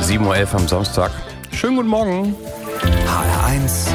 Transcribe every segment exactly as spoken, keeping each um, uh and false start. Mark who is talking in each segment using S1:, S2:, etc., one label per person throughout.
S1: sieben Uhr elf am Samstag. Schönen guten Morgen.
S2: H R eins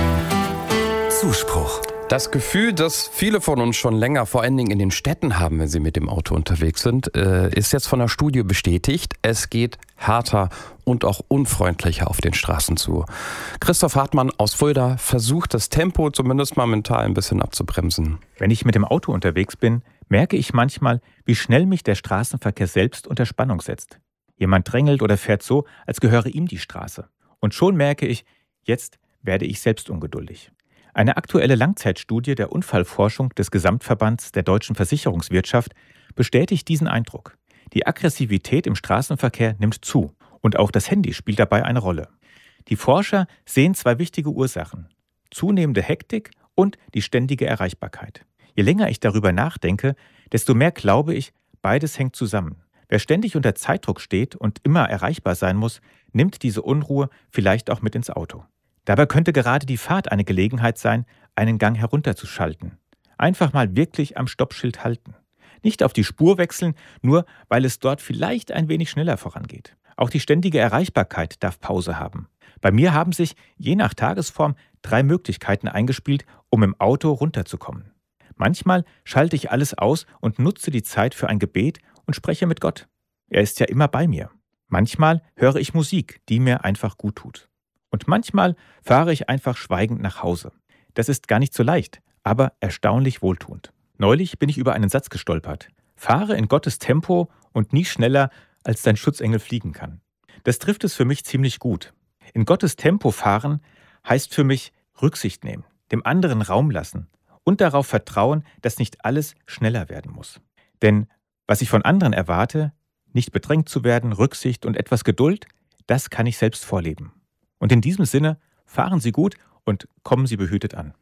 S2: Zuspruch.
S1: Das Gefühl, das viele von uns schon länger, vor allen Dingen in den Städten haben, wenn sie mit dem Auto unterwegs sind, ist jetzt von der Studie bestätigt. Es geht härter und auch unfreundlicher auf den Straßen zu. Christoph Hartmann aus Fulda versucht, das Tempo zumindest mal mental ein bisschen abzubremsen.
S3: Wenn ich mit dem Auto unterwegs bin, merke ich manchmal, wie schnell mich der Straßenverkehr selbst unter Spannung setzt. Jemand drängelt oder fährt so, als gehöre ihm die Straße. Und schon merke ich, jetzt werde ich selbst ungeduldig. Eine aktuelle Langzeitstudie der Unfallforschung des Gesamtverbands der deutschen Versicherungswirtschaft bestätigt diesen Eindruck. Die Aggressivität im Straßenverkehr nimmt zu und auch das Handy spielt dabei eine Rolle. Die Forscher sehen zwei wichtige Ursachen: zunehmende Hektik und die ständige Erreichbarkeit. Je länger ich darüber nachdenke, desto mehr glaube ich, beides hängt zusammen. Wer ständig unter Zeitdruck steht und immer erreichbar sein muss, nimmt diese Unruhe vielleicht auch mit ins Auto. Dabei könnte gerade die Fahrt eine Gelegenheit sein, einen Gang herunterzuschalten. Einfach mal wirklich am Stoppschild halten. Nicht auf die Spur wechseln, nur weil es dort vielleicht ein wenig schneller vorangeht. Auch die ständige Erreichbarkeit darf Pause haben. Bei mir haben sich, je nach Tagesform, drei Möglichkeiten eingespielt, um im Auto runterzukommen. Manchmal schalte ich alles aus und nutze die Zeit für ein Gebet und spreche mit Gott. Er ist ja immer bei mir. Manchmal höre ich Musik, die mir einfach gut tut. Und manchmal fahre ich einfach schweigend nach Hause. Das ist gar nicht so leicht, aber erstaunlich wohltuend. Neulich bin ich über einen Satz gestolpert. Fahre in Gottes Tempo und nie schneller, als dein Schutzengel fliegen kann. Das trifft es für mich ziemlich gut. In Gottes Tempo fahren heißt für mich Rücksicht nehmen, dem anderen Raum lassen und darauf vertrauen, dass nicht alles schneller werden muss. Denn was ich von anderen erwarte, nicht bedrängt zu werden, Rücksicht und etwas Geduld, das kann ich selbst vorleben. Und in diesem Sinne, fahren Sie gut und kommen Sie behütet an.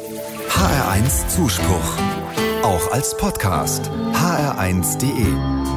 S2: H R eins Zuspruch. Auch als Podcast. H R eins punkt de